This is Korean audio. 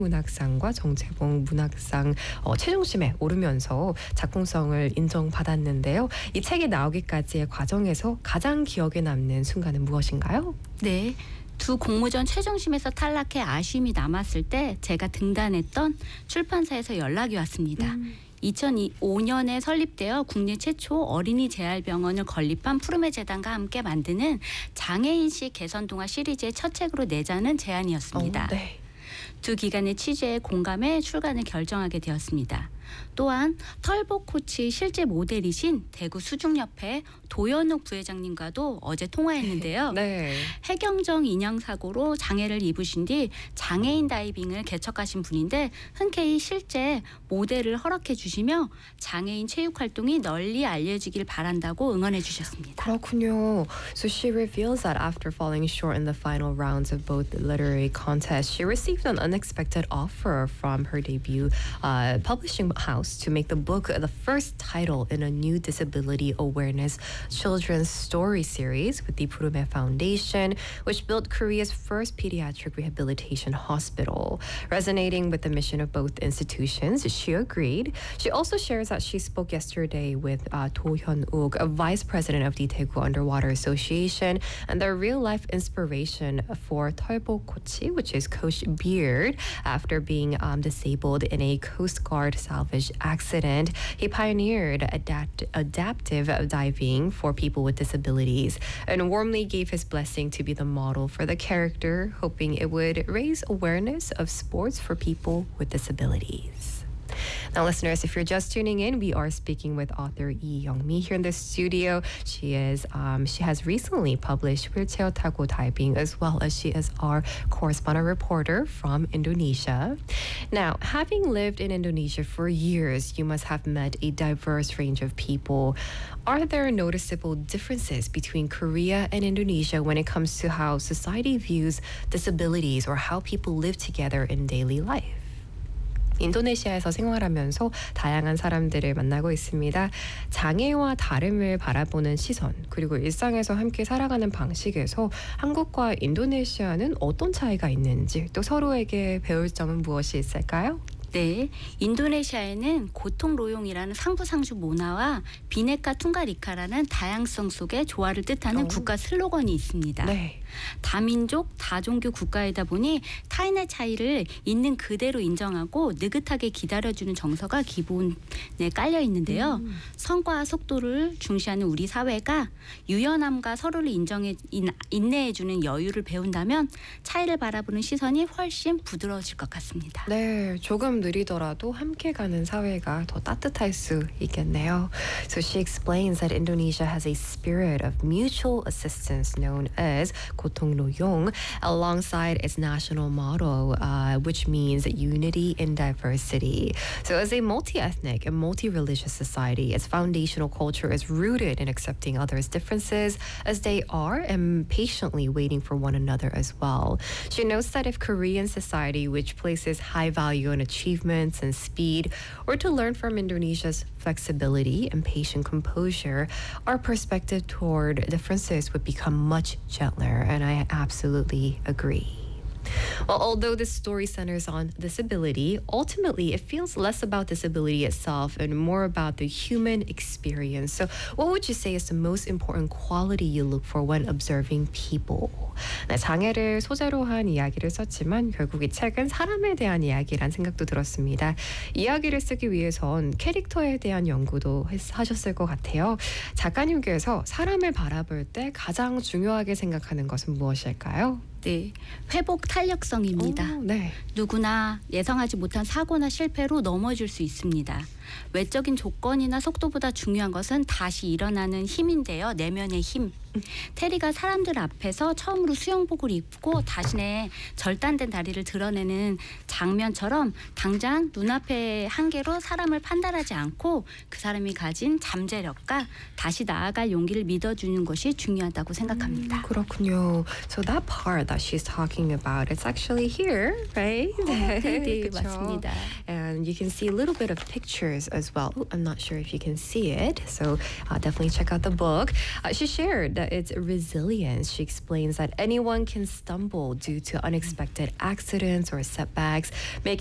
문학상과 정채봉 문학상 최종심에 오르면서 작품성을 인정받았는데요. 이 책이 나오기까지의 과정에서 가장 기억에 남는 순간은 무엇인가요? 네. 두 공모전 최종심에서 탈락해 아쉬움이 남았을 때 제가 등단했던 출판사에서 연락이 왔습니다. 2005년에 설립되어 국내 최초 어린이 재활병원을 건립한 푸르메 재단과 함께 만드는 장애인식 개선 동화 시리즈의 첫 책으로 내자는 제안이었습니다. 네. 두 기관의 취재에 공감해 출간을 결정하게 되었습니다. 또한 털보 코치 실제 모델이신 대구 수중협회 도연욱 부회장님과도 어제 통화했는데요. 네. 해경정 인양 사고로 장애를 입으신 뒤 장애인 다이빙을 개척하신 분인데 흔쾌히 실제 모델을 허락해 주시며 장애인 체육 활동이 널리 알려지길 바란다고 응원해 주셨습니다. 그렇군요. So she reveals that after falling short in the final rounds of both literary contests, she received an unexpected offer from her debut publishing house to make the book the first title in a new disability awareness children's story series with the Purume Foundation, which built Korea's first pediatric rehabilitation hospital. Resonating with the mission of both institutions, she agreed. She also shares that she spoke yesterday with Do Hyun-uk, a vice president of the Daegu Underwater Association, and the real-life inspiration for Tolbo Kochi, which is Coach Beard, after being disabled in a Coast Guard salvage accident. He pioneered adaptive diving for people with disabilities and warmly gave his blessing to be the model for the character, hoping it would raise awareness of sports for people with disabilities. Now, listeners, if you're just tuning in, we are speaking with author Lee Young-mi here in the studio. She has recently published Wheelchair Tago Diving, as well as she is our correspondent reporter from Indonesia. Now, having lived in Indonesia for years, you must have met a diverse range of people. Are there noticeable differences between Korea and Indonesia when it comes to how society views disabilities or how people live together in daily life? 인도네시아에서 생활하면서 다양한 사람들을 만나고 있습니다. 장애와 다름을 바라보는 시선, 그리고 일상에서 함께 살아가는 방식에서 한국과 인도네시아는 어떤 차이가 있는지, 또 서로에게 배울 점은 무엇이 있을까요? 네, 인도네시아에는 고통로용이라는 상부상주 문화와 비네카 퉁가리카라는 다양성 속의 조화를 뜻하는 국가 슬로건이 있습니다. 네. 다민족, 다종교 국가이다 보니 타인의 차이를 있는 그대로 인정하고 느긋하게 기다려주는 정서가 기본에 깔려 있는데요. 성과와 속도를 중시하는 우리 사회가 유연함과 서로를 인내해주는 여유를 배운다면 차이를 바라보는 시선이 훨씬 부드러워질 것 같습니다. 네, 조금 느리더라도 함께 가는 사회가 더 따뜻할 수 있겠네요. So she explains that Indonesia has a spirit of mutual assistance known as Gotong Royong alongside its national motto, which means unity in diversity. So as a multi-ethnic and multi-religious society, its foundational culture is rooted in accepting others' differences as they are and patiently waiting for one another as well. She notes that if Korean society, which places high value on achievements and speed, were to learn from Indonesia's flexibility and patient composure, our perspective toward differences would become much gentler, and I absolutely agree. Well, although this story centers on disability, ultimately it feels less about disability itself and more about the human experience. So what would you say is the most important quality you look for when observing people? 네, 장애를 소재로 한 이야기를 썼지만 결국 이 책은 사람에 대한 이야기란 생각도 들었습니다. 이야기를 쓰기 위해선 캐릭터에 대한 연구도 하셨을 것 같아요. 작가님께서 사람을 바라볼 때 가장 중요하게 생각하는 것은 무엇일까요? 네, 회복 탄력성입니다. 네. 누구나 예상하지 못한 사고나 실패로 넘어질 수 있습니다. 외적인 조건이나 속도보다 중요한 것은 다시 일어나는 힘인데요. 내면의 힘. 테리가 사람들 앞에서 처음으로 수영복을 입고 자신의 절단된 다리를 드러내는 장면처럼 당장 눈앞의 한계로 사람을 판단하지 않고 그 사람이 가진 잠재력과 다시 나아갈 용기를 믿어주는 것이 중요하다고 생각합니다. 그렇군요. So that part that she's talking about, it's actually here, right? 네, 그쵸? 맞습니다. And you can see a little bit of pictures as well. I'm not sure if you can see it, so definitely check out the book. She shared it's resilience. She explains that anyone can stumble due to unexpected accidents or setbacks, making